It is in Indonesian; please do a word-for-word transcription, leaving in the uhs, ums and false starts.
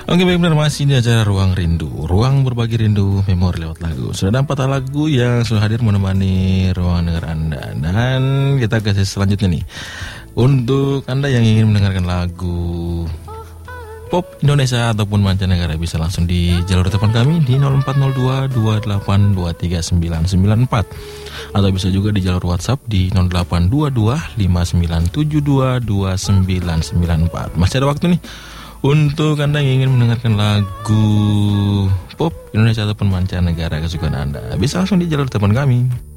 Oke, baik, benar, masih di acara Ruang Rindu, ruang berbagi rindu, memori lewat lagu. Sudah ada empat lagu yang sudah hadir menemani ruang dengar Anda. Dan kita ke sesi selanjutnya nih. Untuk Anda yang ingin mendengarkan lagu pop Indonesia ataupun mancanegara, bisa langsung di jalur telepon kami di nol empat nol dua dua delapan dua tiga sembilan sembilan empat, atau bisa juga di jalur WhatsApp di nol delapan dua dua lima sembilan tujuh dua dua sembilan sembilan empat. Masih ada waktu nih untuk Anda yang ingin mendengarkan lagu pop Indonesia ataupun mancanegara kesukaan Anda. Bisa langsung di jalur telepon kami.